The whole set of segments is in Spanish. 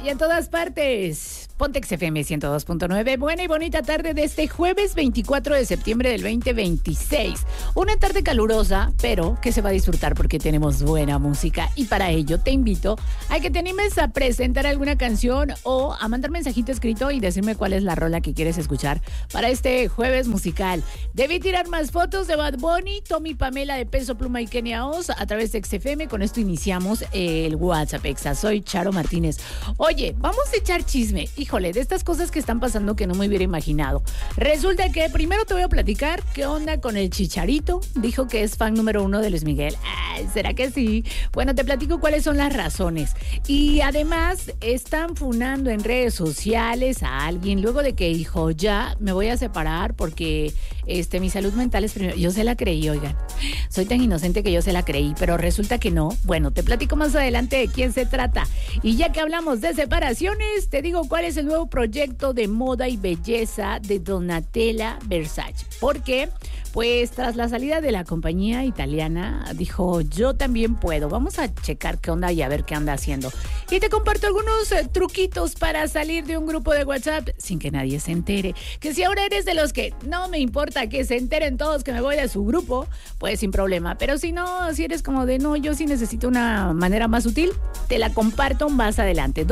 Y en todas partes, Pontex FM 102.9. Buena y bonita tarde de este jueves 24 de septiembre del 2026. Una tarde calurosa, pero que se va a disfrutar porque tenemos buena música. Y para ello te invito a que te animes a presentar alguna canción o a mandar mensajito escrito y decirme cuál es la rola que quieres escuchar para este jueves musical. Debí tirar más fotos de Bad Bunny, Tommy Pamela de Peso Pluma y Kenia Oz a través de XFM. Con esto iniciamos el WhatsApp Exa. Soy Charo Martínez. Oye, vamos a echar chisme. Híjole, de estas cosas que están pasando que no me hubiera imaginado. Resulta que primero te voy a platicar qué onda con el Chicharito. Dijo que es fan número 1 de Luis Miguel. Ay, ¿será que sí? Bueno, te platico cuáles son las razones. Y además están funando en redes sociales a alguien luego de que dijo, ya me voy a separar porque mi salud mental es primero. Yo se la creí, oigan. Soy tan inocente que yo se la creí, pero resulta que no. Bueno, te platico más adelante de quién se trata. Y ya que hablamos de separaciones, te digo cuál es el nuevo proyecto de moda y belleza de Donatella Versace. ¿Por qué? Pues tras la salida de la compañía italiana, dijo, yo también puedo. Vamos a checar qué onda y a ver qué anda haciendo. Y te comparto algunos truquitos para salir de un grupo de WhatsApp sin que nadie se entere. Que si ahora eres de los que no me importa que se enteren todos que me voy de su grupo, pues sin problema. Pero si no, si eres como de no, yo sí necesito una manera más sutil, te la comparto más adelante.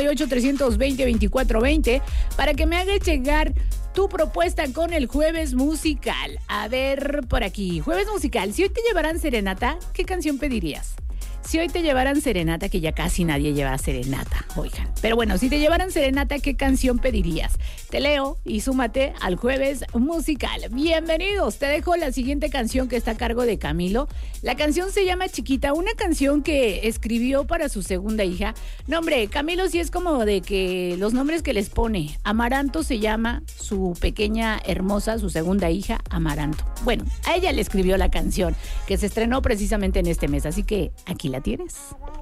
238-320-2420 para que me hagas llegar tu propuesta con el jueves musical. A ver, por aquí, jueves musical. Si hoy te llevaran serenata, ¿qué canción pedirías? Si hoy te llevaran serenata, que ya casi nadie lleva serenata, oigan. Pero bueno, si te llevaran serenata, ¿qué canción pedirías? Te leo y súmate al jueves musical. Bienvenidos, te dejo la siguiente canción que está a cargo de Camilo. La canción se llama Chiquita, una canción que escribió para su segunda hija. No, hombre, Camilo sí es como de que los nombres que les pone. Amaranto se llama su pequeña hermosa, su segunda hija, Amaranto. Bueno, a ella le escribió la canción que se estrenó precisamente en este mes, así que aquí la tienes.